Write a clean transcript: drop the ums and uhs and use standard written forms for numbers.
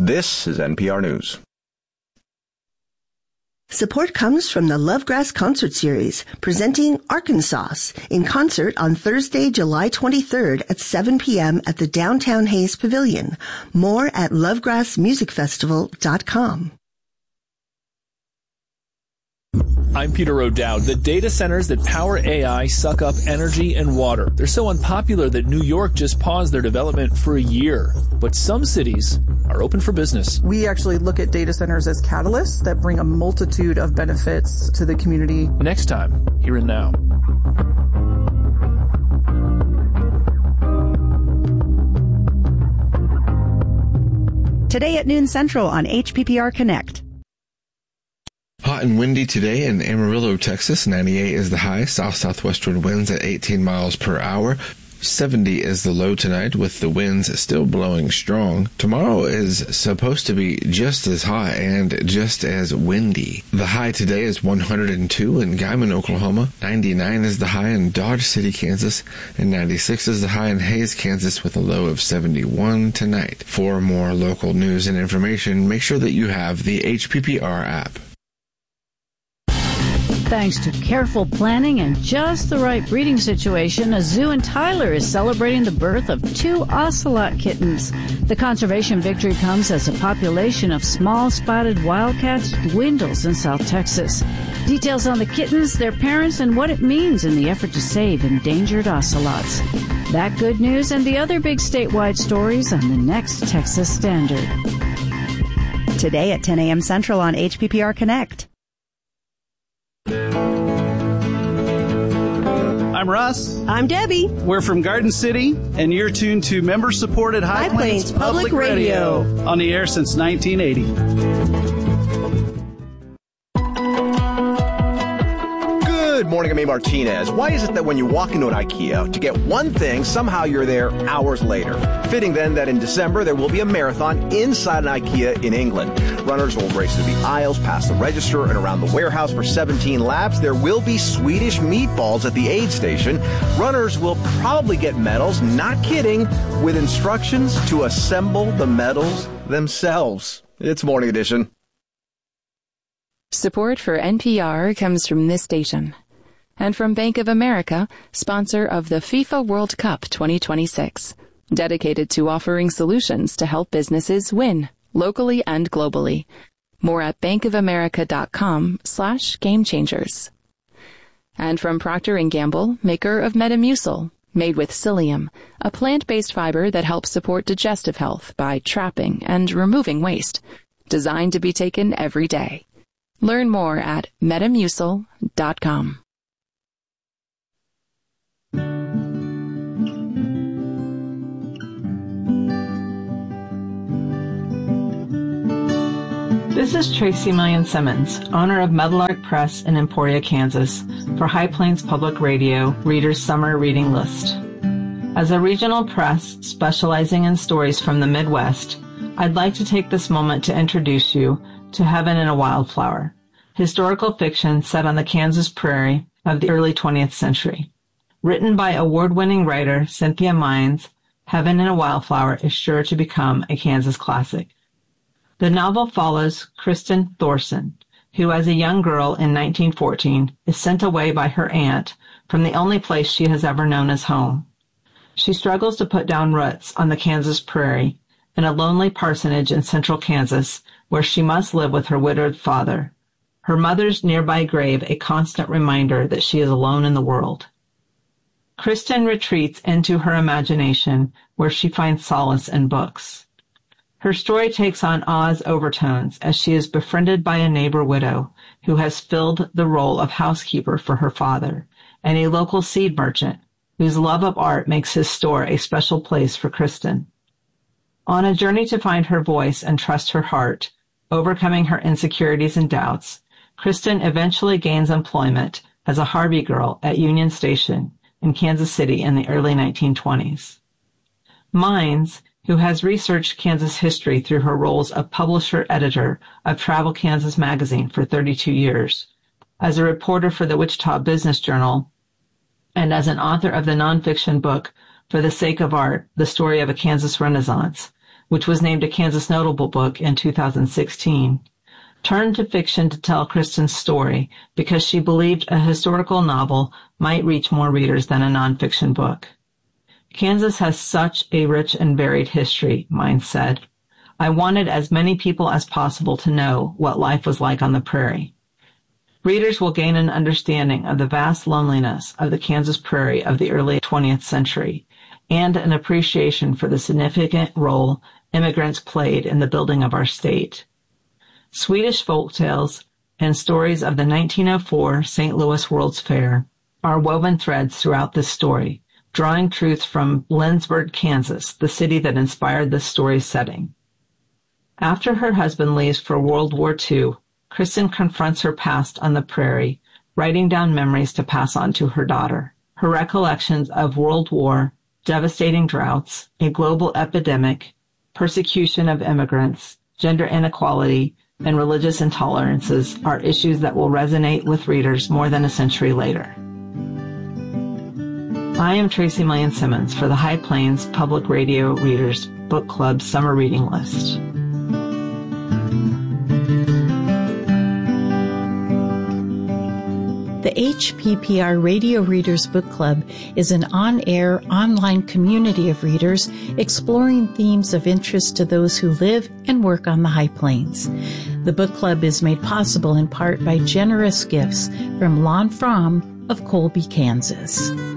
This is NPR News. Support comes from the Lovegrass Concert Series, presenting Arkansas in concert on Thursday, July 23rd at 7 p.m. at the Downtown Hayes Pavilion. More at lovegrassmusicfestival.com. I'm Peter O'Dowd. The data centers that power AI suck up energy and water. They're so unpopular that New York just paused their development for a year. But some cities are open for business. We actually look at data centers as catalysts that bring a multitude of benefits to the community. Next time, Here and Now. Today at noon Central on HPPR Connect. Hot and windy today in Amarillo, Texas. 98 is the high. South-southwestern winds at 18 miles per hour. 70 is the low tonight, with the winds still blowing strong. Tomorrow is supposed to be just as hot and just as windy. The high today is 102 in Guyman, Oklahoma. 99 is the high in Dodge City, Kansas. And 96 is the high in Hays, Kansas, with a low of 71 tonight. For more local news and information, make sure that you have the HPPR app. Thanks to careful planning and just the right breeding situation, a zoo in Tyler is celebrating the birth of 2 ocelot kittens. The conservation victory comes as a population of small spotted wildcats dwindles in South Texas. Details on the kittens, their parents, and what it means in the effort to save endangered ocelots. That good news and the other big statewide stories on the next Texas Standard. Today at 10 a.m. Central on HPPR Connect. I'm Russ. I'm Debbie. We're from Garden City, and you're tuned to member-supported High Plains Public Radio. On the air since 1980. Good morning, I'm A. Martinez. Why is it that when you walk into an IKEA to get one thing, somehow you're there hours later? Fitting then that in December there will be a marathon inside an IKEA in England. Runners will race through the aisles, past the register, and around the warehouse for 17 laps. There will be Swedish meatballs at the aid station. Runners will probably get medals, not kidding, with instructions to assemble the medals themselves. It's Morning Edition. Support for NPR comes from this station. And from Bank of America, sponsor of the FIFA World Cup 2026, dedicated to offering solutions to help businesses win, locally and globally. More at bankofamerica.com/gamechangers. And from Procter & Gamble, maker of Metamucil, made with psyllium, a plant-based fiber that helps support digestive health by trapping and removing waste, designed to be taken every day. Learn more at metamucil.com. This is Tracy Million Simmons, owner of Meadowlark Press in Emporia, Kansas, for High Plains Public Radio Reader's Summer Reading List. As a regional press specializing in stories from the Midwest, I'd like to take this moment to introduce you to Heaven in a Wildflower, historical fiction set on the Kansas prairie of the early 20th century. Written by award-winning writer Cynthia Mines, Heaven in a Wildflower is sure to become a Kansas classic. The novel follows Kristen Thorson, who as a young girl in 1914 is sent away by her aunt from the only place she has ever known as home. She struggles to put down roots on the Kansas prairie in a lonely parsonage in central Kansas where she must live with her widowed father. Her mother's nearby grave a constant reminder that she is alone in the world. Kristen retreats into her imagination where she finds solace in books. Her story takes on Oz overtones as she is befriended by a neighbor widow who has filled the role of housekeeper for her father, and a local seed merchant whose love of art makes his store a special place for Kristen. On a journey to find her voice and trust her heart, overcoming her insecurities and doubts, Kristen eventually gains employment as a Harvey girl at Union Station in Kansas City in the early 1920s. Mines, who has researched Kansas history through her roles of publisher-editor of Travel Kansas magazine for 32 years, as a reporter for the Wichita Business Journal, and as an author of the nonfiction book For the Sake of Art, The Story of a Kansas Renaissance, which was named a Kansas Notable Book in 2016, turned to fiction to tell Kristen's story because she believed a historical novel might reach more readers than a nonfiction book. Kansas has such a rich and varied history, Mines said. I wanted as many people as possible to know what life was like on the prairie. Readers will gain an understanding of the vast loneliness of the Kansas prairie of the early 20th century and an appreciation for the significant role immigrants played in the building of our state. Swedish folktales and stories of the 1904 St. Louis World's Fair are woven threads throughout this story, drawing truth from Lindsborg, Kansas, the city that inspired this story's setting. After her husband leaves for World War II, Kristen confronts her past on the prairie, writing down memories to pass on to her daughter. Her recollections of World War, devastating droughts, a global epidemic, persecution of immigrants, gender inequality, and religious intolerances are issues that will resonate with readers more than a century later. I am Tracy Millian Simmons for the High Plains Public Radio Readers Book Club Summer Reading List. The HPPR Radio Readers Book Club is an on-air, online community of readers exploring themes of interest to those who live and work on the High Plains. The book club is made possible in part by generous gifts from Lon Fromm of Colby, Kansas.